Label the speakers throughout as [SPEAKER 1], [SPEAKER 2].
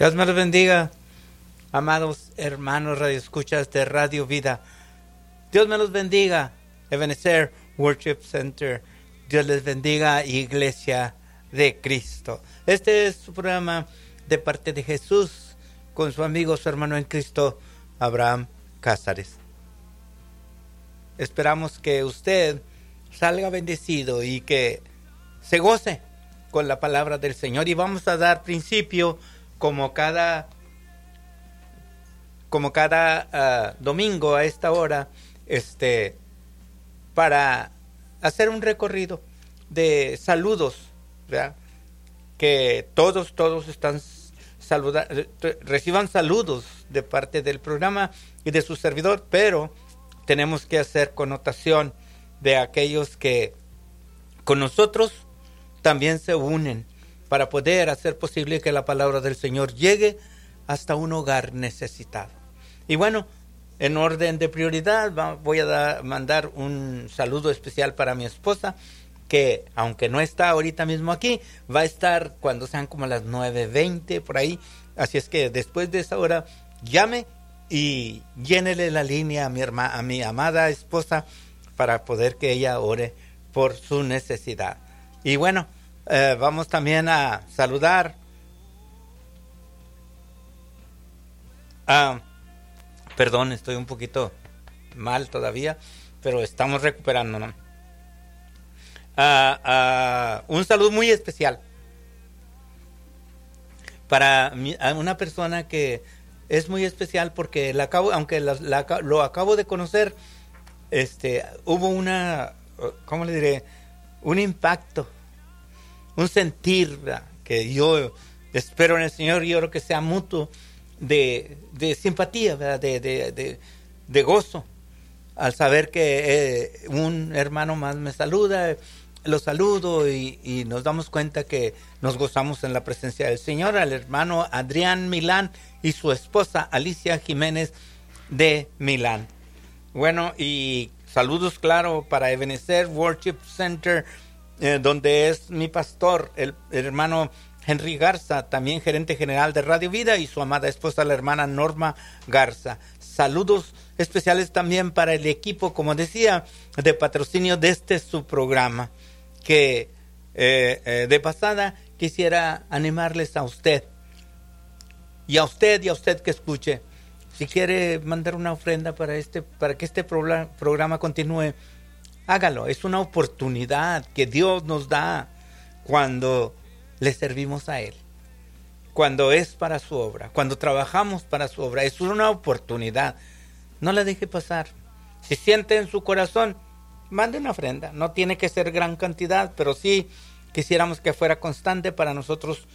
[SPEAKER 1] Dios me los bendiga, amados hermanos radioescuchas de Radio Vida. Dios me los bendiga, Ebenezer Worship Center. Dios les bendiga, Iglesia de Cristo. Este es su programa de parte de Jesús con su amigo, su hermano en Cristo, Abraham Cázares. Esperamos que usted salga bendecido y que se goce con la palabra del Señor. Y vamos a dar principio como cada domingo a esta hora, para hacer un recorrido de saludos, ¿verdad? Que todos están reciban saludos de parte del programa y de su servidor, pero tenemos que hacer connotación de aquellos que con nosotros también se unen para poder hacer posible que la palabra del Señor llegue hasta un hogar necesitado. Y bueno, en orden de prioridad voy a mandar un saludo especial para mi esposa, que aunque no está ahorita mismo aquí, va a estar cuando sean como las 9:20 por ahí. Así es que después de esa hora llame y llénele la línea a mi amada esposa para poder que ella ore por su necesidad. Y bueno, vamos también a saludar perdón, estoy un poquito mal todavía, pero estamos recuperándonos. Un saludo muy especial para una persona que es muy especial porque lo acabo de conocer. Hubo ¿cómo le diré? Un impacto, un sentir, ¿verdad? Que yo espero en el Señor y oro que sea mutuo de simpatía, ¿verdad? De gozo al saber que un hermano más me saluda. Lo saludo y nos damos cuenta que nos gozamos en la presencia del Señor. Al hermano Adrián Milán y su esposa Alicia Jiménez de Milán. Bueno, y saludos, claro, para Ebenezer Worship Center, donde es mi pastor, el hermano Henry Garza, también gerente general de Radio Vida, y su amada esposa, la hermana Norma Garza. Saludos especiales también para el equipo, como decía, de patrocinio de su programa, que de pasada quisiera animarles a usted que escuche. Si quiere mandar una ofrenda para que este programa continúe, hágalo. Es una oportunidad que Dios nos da cuando le servimos a Él, cuando es para su obra, cuando trabajamos para su obra. Es una oportunidad. No la deje pasar. Si siente en su corazón, mande una ofrenda. No tiene que ser gran cantidad, pero sí quisiéramos que fuera constante para nosotros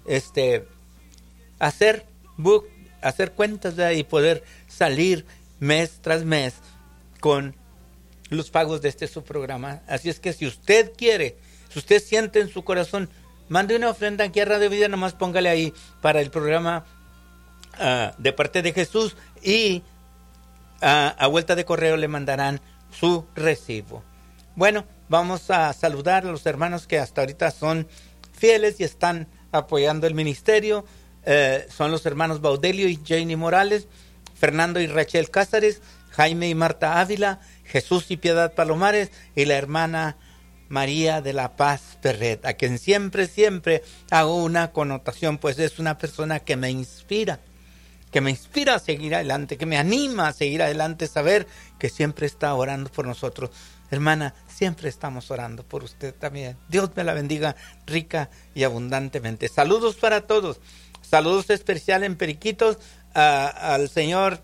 [SPEAKER 1] hacer cuentas y poder salir mes tras mes con los pagos de su programa. Así es que si usted quiere, si usted siente en su corazón, mande una ofrenda aquí a Radio Vida, nomás póngale ahí para el programa de parte de Jesús, y a vuelta de correo le mandarán su recibo. Bueno, vamos a saludar a los hermanos que hasta ahorita son fieles y están apoyando el ministerio. Son los hermanos Baudelio y Janie Morales, Fernando y Rachel Cázares, Jaime y Marta Ávila, Jesús y Piedad Palomares, y la hermana María de la Paz Perret, a quien siempre hago una connotación, pues es una persona que me inspira a seguir adelante, que me anima a seguir adelante, saber que siempre está orando por nosotros. Hermana, siempre estamos orando por usted también. Dios me la bendiga rica y abundantemente. Saludos para todos. Saludos especiales en Periquitos al señor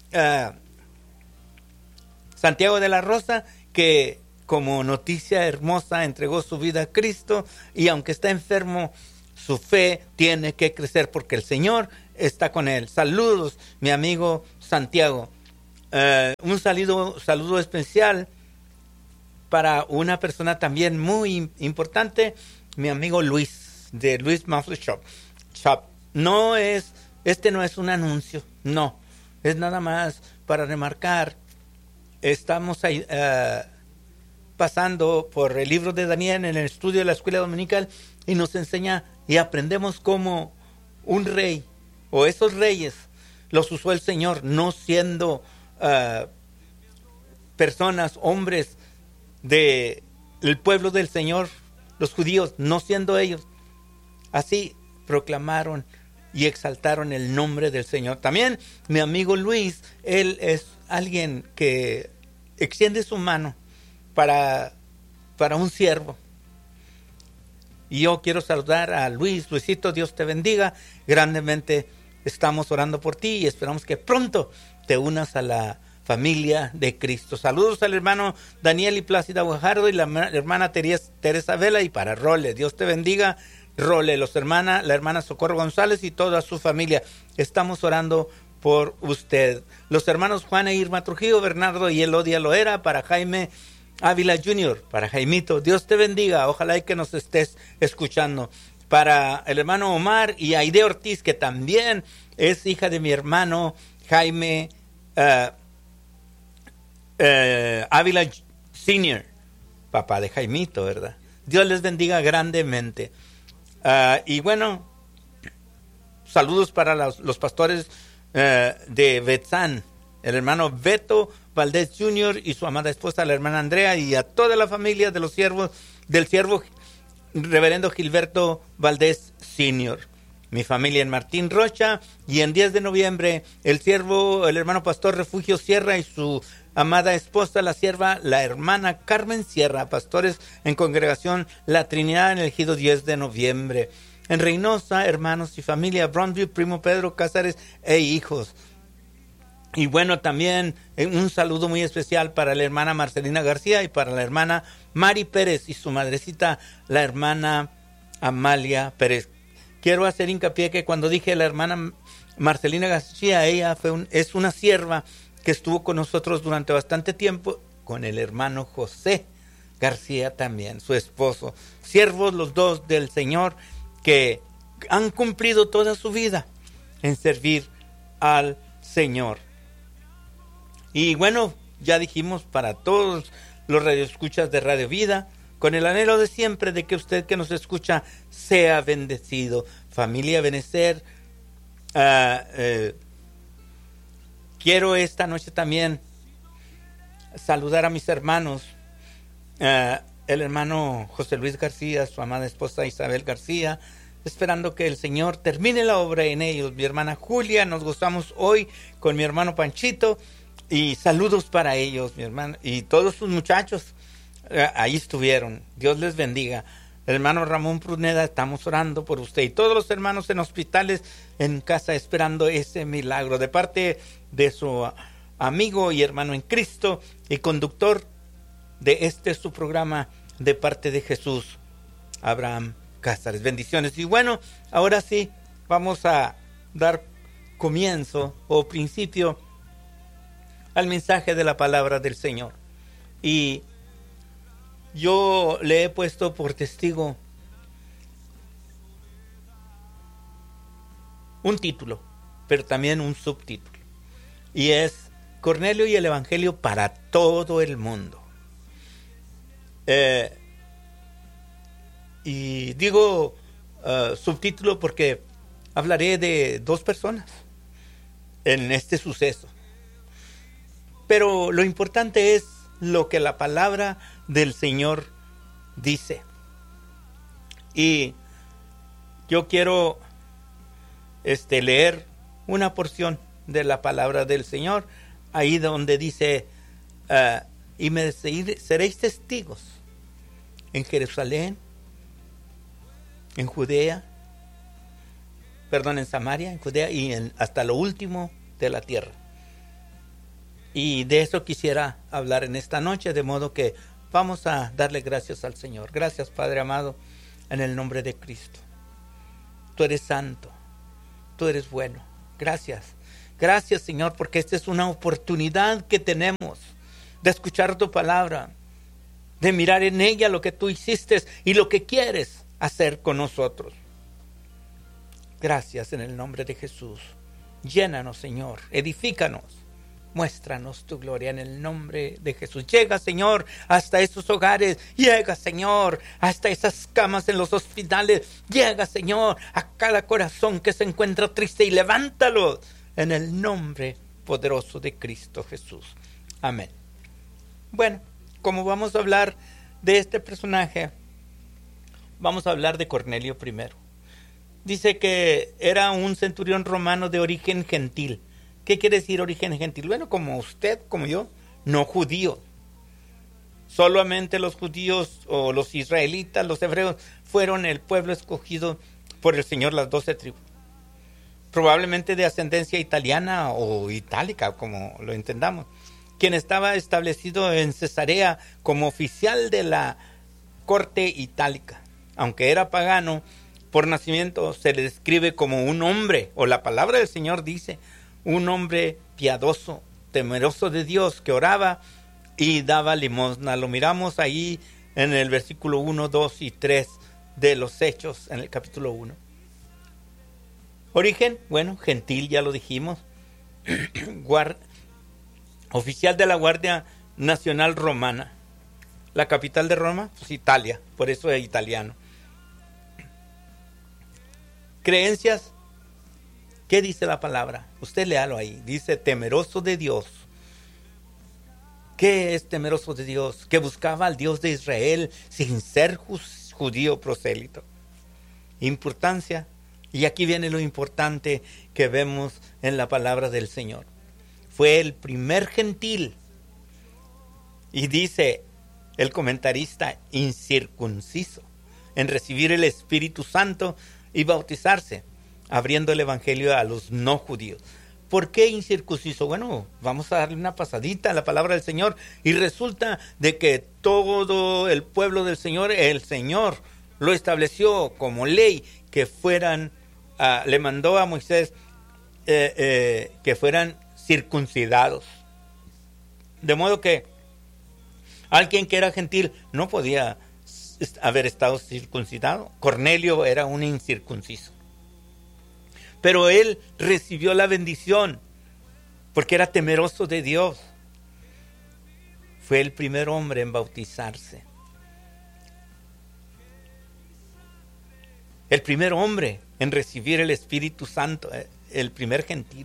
[SPEAKER 1] Santiago de la Rosa, que como noticia hermosa entregó su vida a Cristo, y aunque está enfermo, su fe tiene que crecer porque el Señor está con él. Saludos, mi amigo Santiago. Un saludo especial para una persona también muy importante, mi amigo Luis, de Luis Muffler Shop. No es un anuncio, no, es nada más para remarcar. Estamos ahí, pasando por el libro de Daniel en el estudio de la escuela dominical, y nos enseña y aprendemos cómo un rey o esos reyes los usó el Señor, no siendo personas, hombres del pueblo del Señor, los judíos, no siendo ellos. Así proclamaron y exaltaron el nombre del Señor. También mi amigo Luis, él es alguien que extiende su mano para un siervo. Y yo quiero saludar a Luisito, Dios te bendiga grandemente. Estamos orando por ti y esperamos que pronto te unas a la familia de Cristo. Saludos al hermano Daniel y Plácida Guajardo y la hermana Teresa Vela, y para Role, Dios te bendiga, Role, la hermana Socorro González y toda su familia. Estamos orando por usted. Los hermanos Juana e Irma Trujillo, Bernardo y Elodia Loera, para Jaime Ávila Jr., para Jaimito, Dios te bendiga, ojalá y que nos estés escuchando. Para el hermano Omar y Aide Ortiz, que también es hija de mi hermano Jaime Ávila Sr., papá de Jaimito, ¿verdad? Dios les bendiga grandemente. Y bueno, saludos para los pastores de Betzán, el hermano Beto Valdés Jr. y su amada esposa, la hermana Andrea, y a toda la familia de los siervos del siervo reverendo Gilberto Valdés Sr., mi familia en Martín Rocha, y en 10 de noviembre el hermano pastor Refugio Sierra y su amada esposa, la sierva, la hermana Carmen Sierra, pastores en Congregación La Trinidad en el ejido 10 de noviembre. En Reynosa, hermanos y familia, Brownview, primo Pedro Cázares e hijos. Y bueno, también un saludo muy especial para la hermana Marcelina García y para la hermana Mari Pérez y su madrecita, la hermana Amalia Pérez. Quiero hacer hincapié que cuando dije la hermana Marcelina García, ella es una sierva que estuvo con nosotros durante bastante tiempo, con el hermano José García también, su esposo. Siervos los dos del Señor que han cumplido toda su vida en servir al Señor. Y bueno, ya dijimos para todos los radioescuchas de Radio Vida, con el anhelo de siempre de que usted que nos escucha sea bendecido. Familia Benecer, quiero esta noche también saludar a mis hermanos, el hermano José Luis García, su amada esposa Isabel García, esperando que el Señor termine la obra en ellos. Mi hermana Julia, nos gozamos hoy con mi hermano Panchito, y saludos para ellos, mi hermano, y todos sus muchachos ahí estuvieron. Dios les bendiga. El hermano Ramón Pruneda, estamos orando por usted y todos los hermanos en hospitales, en casa, esperando ese milagro de parte de su amigo y hermano en Cristo y conductor de su programa, de parte de Jesús, Abraham Cázares. Bendiciones. Y bueno, ahora sí, vamos a dar comienzo o principio al mensaje de la palabra del Señor. Y yo le he puesto por testigo un título, pero también un subtítulo. Y es Cornelio y el Evangelio para todo el mundo. Y digo subtítulo porque hablaré de dos personas en este suceso. Pero lo importante es lo que la palabra del Señor dice. Y yo quiero leer una porción de la palabra del Señor, ahí donde dice, y me seréis testigos en Jerusalén, en Judea, en Samaria, en Judea y hasta lo último de la tierra. Y de eso quisiera hablar en esta noche, de modo que vamos a darle gracias al Señor. Gracias, Padre amado, en el nombre de Cristo. Tú eres santo, tú eres bueno. Gracias. Gracias, Señor, porque esta es una oportunidad que tenemos de escuchar tu palabra, de mirar en ella lo que tú hiciste y lo que quieres hacer con nosotros. Gracias en el nombre de Jesús. Llénanos, Señor, edifícanos Muéstranos tu gloria en el nombre de Jesús. Llega, Señor, hasta esos hogares. Llega, Señor, hasta esas camas en los hospitales. Llega, Señor, a cada corazón que se encuentra triste y levántalo en el nombre poderoso de Cristo Jesús. Amén. Bueno, como vamos a hablar de este personaje, vamos a hablar de Cornelio primero. Dice que era un centurión romano de origen gentil. ¿Qué quiere decir origen gentil? Bueno, como usted, como yo, no judío. Solamente los judíos o los israelitas, los hebreos, fueron el pueblo escogido por el Señor, las 12 tribus. Probablemente de ascendencia italiana o itálica, como lo entendamos. Quien estaba establecido en Cesarea como oficial de la corte itálica. Aunque era pagano, por nacimiento se le describe como un hombre, o la palabra del Señor dice, un hombre piadoso, temeroso de Dios, que oraba y daba limosna. Lo miramos ahí en el versículo 1, 2 y 3 de los Hechos, en el capítulo 1. Origen, bueno, gentil, ya lo dijimos. Oficial de la Guardia Nacional Romana. La capital de Roma, pues Italia, por eso es italiano. Creencias. ¿Qué dice la palabra? Usted léalo ahí. Dice temeroso de Dios. ¿Qué es temeroso de Dios? Que buscaba al Dios de Israel sin ser judío prosélito. Importancia. Y aquí viene lo importante que vemos en la palabra del Señor. Fue el primer gentil. Y dice el comentarista incircunciso en recibir el Espíritu Santo y bautizarse, abriendo el evangelio a los no judíos. ¿Por qué incircunciso? Bueno, vamos a darle una pasadita a la palabra del Señor y resulta de que todo el pueblo del Señor, el Señor lo estableció como ley que fueran, le mandó a Moisés que fueran circuncidados. De modo que alguien que era gentil no podía haber estado circuncidado. Cornelio era un incircunciso. Pero él recibió la bendición porque era temeroso de Dios. Fue el primer hombre en bautizarse. El primer hombre en recibir el Espíritu Santo, el primer gentil.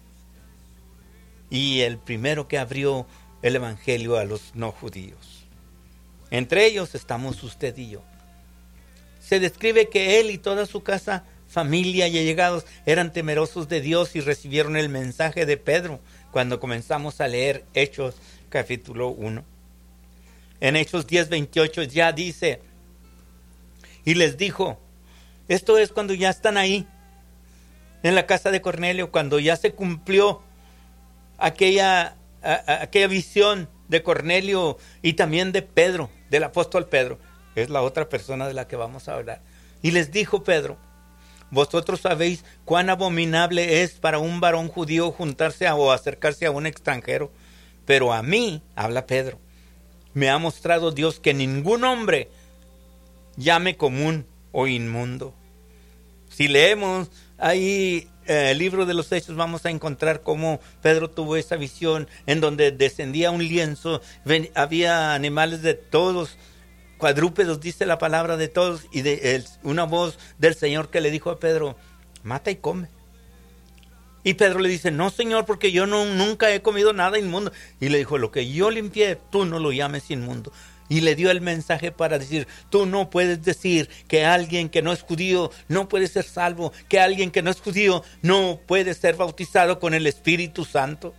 [SPEAKER 1] Y el primero que abrió el evangelio a los no judíos. Entre ellos estamos usted y yo. Se describe que él y toda su casa, familia y allegados eran temerosos de Dios y recibieron el mensaje de Pedro cuando comenzamos a leer Hechos capítulo 1. En Hechos 10:28 ya dice, y les dijo, esto es cuando ya están ahí, en la casa de Cornelio, cuando ya se cumplió aquella visión de Cornelio y también de Pedro, del apóstol Pedro, es la otra persona de la que vamos a hablar. Y les dijo Pedro, vosotros sabéis cuán abominable es para un varón judío juntarse o acercarse a un extranjero, pero a mí, habla Pedro, me ha mostrado Dios que ningún hombre llame común o inmundo. Si leemos ahí el libro de los Hechos, vamos a encontrar cómo Pedro tuvo esa visión en donde descendía un lienzo, había animales de todos, cuadrúpedos, dice la palabra, de todos, y una voz del Señor que le dijo a Pedro, mata y come. Y Pedro le dice, no, Señor, porque yo nunca he comido nada inmundo. Y le dijo, lo que yo limpié, tú no lo llames inmundo. Y le dio el mensaje para decir, tú no puedes decir que alguien que no es judío no puede ser salvo, que alguien que no es judío no puede ser bautizado con el Espíritu Santo.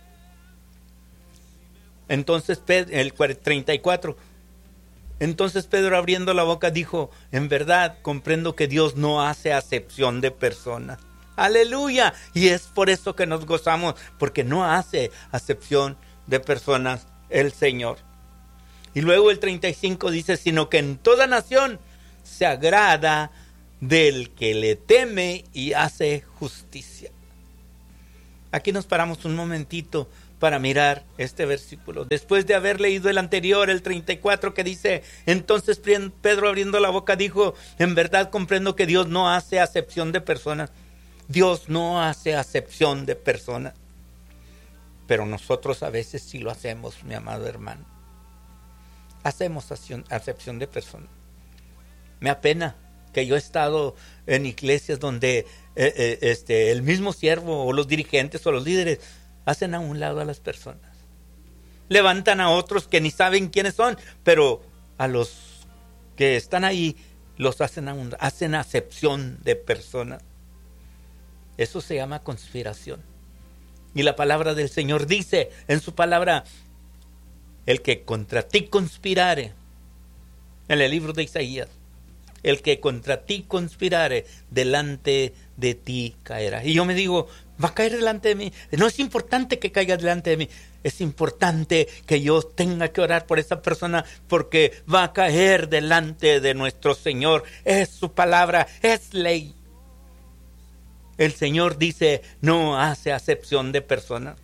[SPEAKER 1] Entonces, el 34, entonces Pedro abriendo la boca dijo, en verdad comprendo que Dios no hace acepción de personas. Aleluya. Y es por eso que nos gozamos, porque no hace acepción de personas el Señor. Y luego el 35 dice, sino que en toda nación se agrada del que le teme y hace justicia. Aquí nos paramos un momentito para mirar este versículo. Después de haber leído el anterior, el 34, que dice, entonces Pedro abriendo la boca dijo, en verdad comprendo que Dios no hace acepción de personas. Dios no hace acepción de personas. Pero nosotros a veces sí lo hacemos, mi amado hermano. Hacemos acepción de personas. Me apena que yo he estado en iglesias donde el mismo siervo o los dirigentes o los líderes hacen a un lado a las personas. Levantan a otros que ni saben quiénes son, pero a los que están ahí los hacen acepción de personas. Eso se llama conspiración. Y la palabra del Señor dice en su palabra: el que contra ti conspirare, en el libro de Isaías, el que contra ti conspirare, delante de ti caerá. Y yo me digo, va a caer delante de mí. No es importante que caiga delante de mí, es importante que yo tenga que orar por esa persona, porque va a caer delante de nuestro Señor. Es su palabra, es ley. El Señor dice, no hace acepción de personas.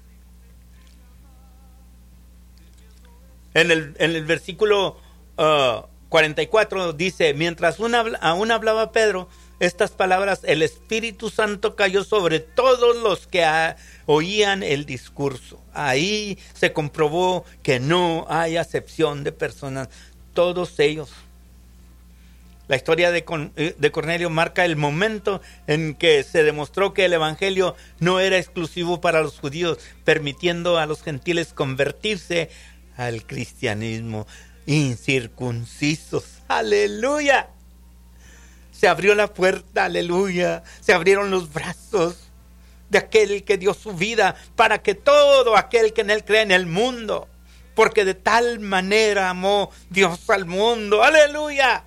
[SPEAKER 1] En el versículo 44 dice, mientras aún hablaba Pedro estas palabras, el Espíritu Santo cayó sobre todos los que oían el discurso. Ahí se comprobó que no hay acepción de personas. Todos ellos. La historia de Cornelio marca el momento en que se demostró que el evangelio no era exclusivo para los judíos, permitiendo a los gentiles convertirse al cristianismo. Incircuncisos, aleluya. Se abrió la puerta, aleluya. Se abrieron los brazos de aquel que dio su vida para que todo aquel que en él cree en el mundo, porque de tal manera amó Dios al mundo, aleluya.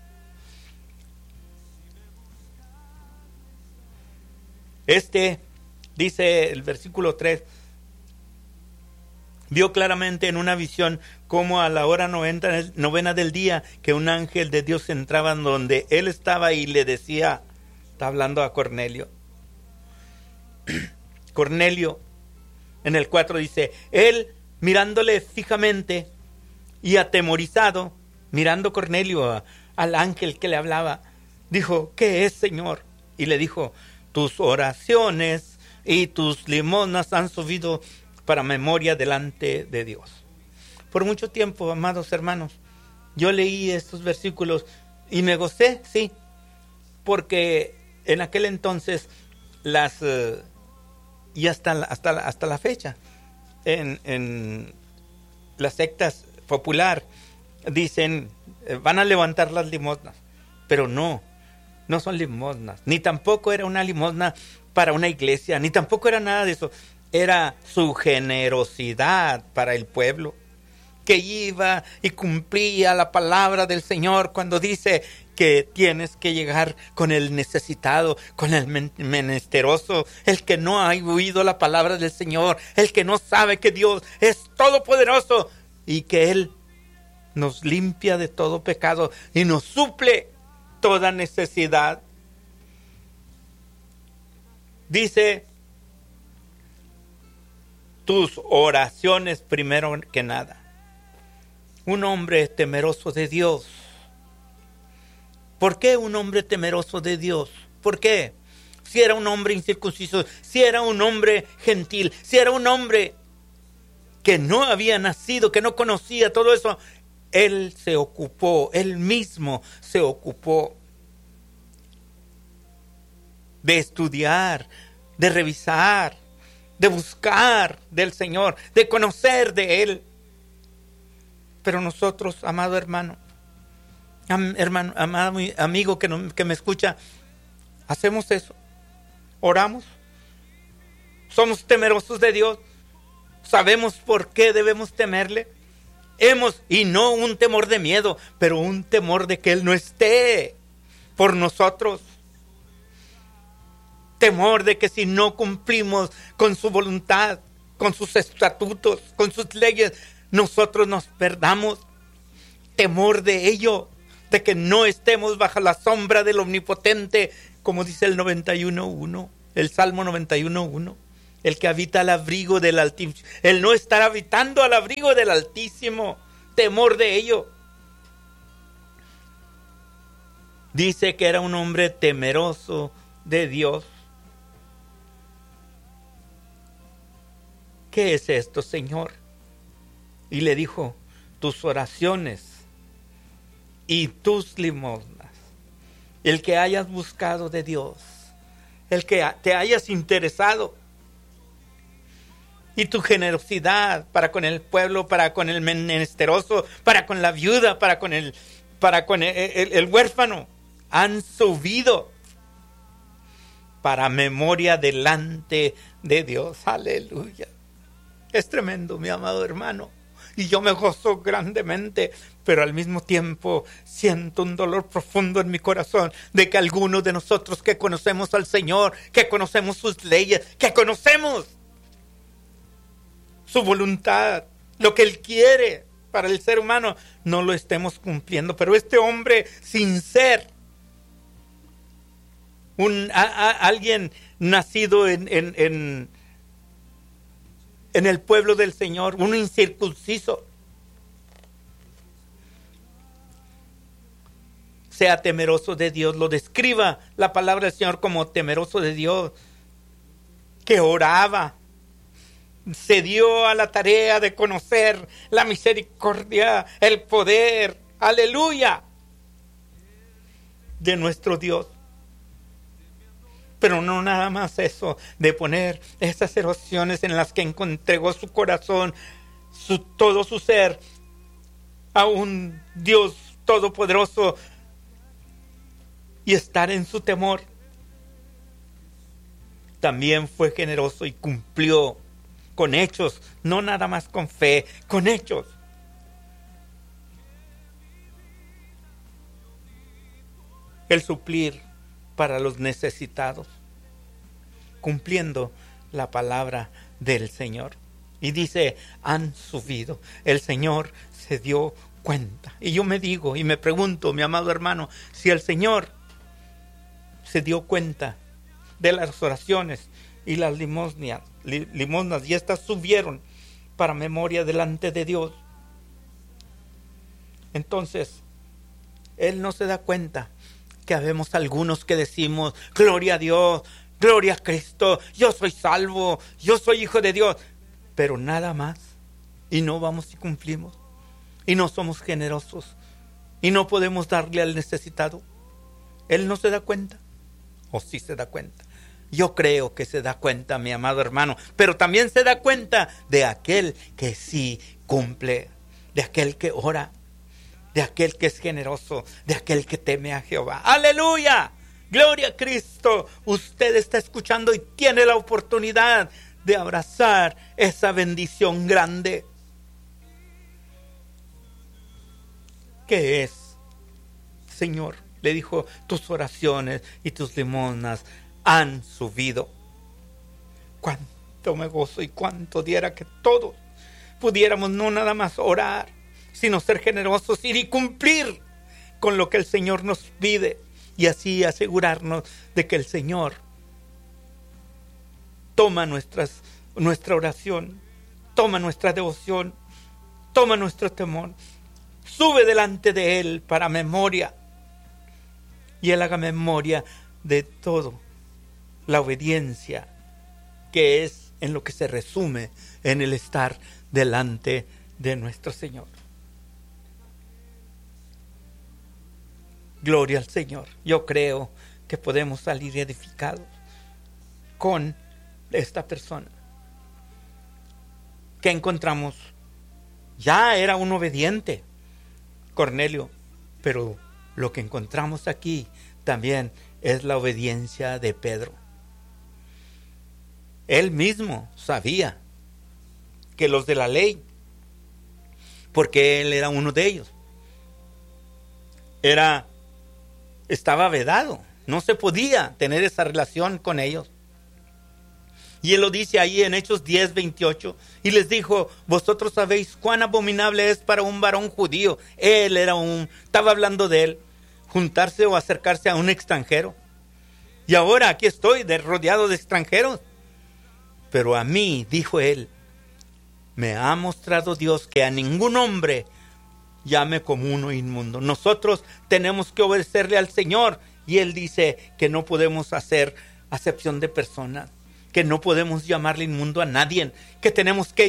[SPEAKER 1] Dice el versículo 3, vio claramente en una visión como a la hora novena del día que un ángel de Dios entraba en donde él estaba y le decía, está hablando a Cornelio. Cornelio, en el 4 dice, él mirándole fijamente y atemorizado, mirando Cornelio al ángel que le hablaba, dijo, ¿qué es, Señor? Y le dijo, tus oraciones y tus limosnas han subido para memoria delante de Dios. Por mucho tiempo, amados hermanos, yo leí estos versículos y me gocé, sí, porque en aquel entonces y hasta la fecha, en las sectas popular dicen, van a levantar las limosnas, pero no son limosnas, ni tampoco era una limosna para una iglesia, ni tampoco era nada de eso. Era su generosidad para el pueblo, que iba y cumplía la palabra del Señor cuando dice que tienes que llegar con el necesitado, con el menesteroso, el que no ha oído la palabra del Señor, el que no sabe que Dios es todopoderoso y que Él nos limpia de todo pecado y nos suple toda necesidad. Dice, tus oraciones primero que nada. Un hombre temeroso de Dios. ¿Por qué un hombre temeroso de Dios? ¿Por qué? Si era un hombre incircunciso, si era un hombre gentil, si era un hombre que no había nacido, que no conocía todo eso, él mismo se ocupó de estudiar, de revisar, de buscar del Señor, de conocer de Él. Pero nosotros, amado hermano, amado amigo que me escucha, hacemos eso, oramos, somos temerosos de Dios, sabemos por qué debemos temerle. Y no un temor de miedo, pero un temor de que Él no esté por nosotros. Temor de que si no cumplimos con su voluntad, con sus estatutos, con sus leyes, nosotros nos perdamos. Temor de ello, de que no estemos bajo la sombra del Omnipotente, como dice el 91.1, el Salmo 91.1. El que habita al abrigo del Altísimo, el no estar habitando al abrigo del Altísimo, temor de ello. Dice que era un hombre temeroso de Dios. ¿qué es esto, Señor? Y le dijo, tus oraciones y tus limosnas. El que hayas buscado de Dios, el que te hayas interesado, y tu generosidad para con el pueblo, para con el menesteroso, para con la viuda, para con el huérfano, han subido para memoria delante de Dios. Aleluya. Es tremendo, mi amado hermano. Y yo me gozo grandemente, pero al mismo tiempo siento un dolor profundo en mi corazón de que algunos de nosotros que conocemos al Señor, que conocemos sus leyes, que conocemos su voluntad, lo que Él quiere para el ser humano, no lo estemos cumpliendo. Pero este hombre, sin ser alguien nacido en el pueblo del Señor, un incircunciso, sea temeroso de Dios, lo describa la palabra del Señor como temeroso de Dios, que oraba, se dio a la tarea de conocer la misericordia, el poder, aleluya, de nuestro Dios. Pero no nada más eso, de poner esas oraciones en las que entregó su corazón, todo su ser, a un Dios todopoderoso y estar en su temor. También fue generoso y cumplió con hechos, no nada más con fe, con hechos. El suplir para los necesitados, cumpliendo la palabra del Señor. Y dice, han subido. El Señor se dio cuenta. Y yo me digo y me pregunto, mi amado hermano, si el Señor se dio cuenta de las oraciones y las limosnas, y estas subieron para memoria delante de Dios, entonces Él no se da cuenta que habemos algunos que decimos, gloria a Dios, gloria a Cristo, yo soy salvo, yo soy hijo de Dios, pero nada más, y no vamos y cumplimos, y no somos generosos, y no podemos darle al necesitado. Él no se da cuenta, o sí se da cuenta. Yo creo que se da cuenta, mi amado hermano, pero también se da cuenta de aquel que sí cumple, de aquel que ora, de aquel que es generoso, de aquel que teme a Jehová. ¡Aleluya! ¡Gloria a Cristo! Usted está escuchando y tiene la oportunidad de abrazar esa bendición grande. ¿Qué es? Señor, le dijo, tus oraciones y tus limosnas han subido. Cuánto me gozo y cuánto diera que todos pudiéramos no nada más orar, sino ser generosos y cumplir con lo que el Señor nos pide, y así asegurarnos de que el Señor toma nuestra oración, toma nuestra devoción, toma nuestro temor, sube delante de Él para memoria, y Él haga memoria de todo. La obediencia, que es en lo que se resume en el estar delante de nuestro Señor. Gloria al Señor. Yo creo que podemos salir edificados con esta persona que encontramos. Ya era un obediente, Cornelio, pero lo que encontramos aquí también es la obediencia de Pedro. Él mismo sabía que los de la ley, porque él era uno de ellos, estaba vedado, no se podía tener esa relación con ellos. Y él lo dice ahí en Hechos 10:28, y les dijo, vosotros sabéis cuán abominable es para un varón judío. Él estaba hablando de él, juntarse o acercarse a un extranjero. Y ahora aquí estoy rodeado de extranjeros. Pero a mí, dijo él, me ha mostrado Dios que a ningún hombre llame como uno inmundo. Nosotros tenemos que obedecerle al Señor, y Él dice que no podemos hacer acepción de personas. que no podemos llamarle inmundo a nadie, que tenemos que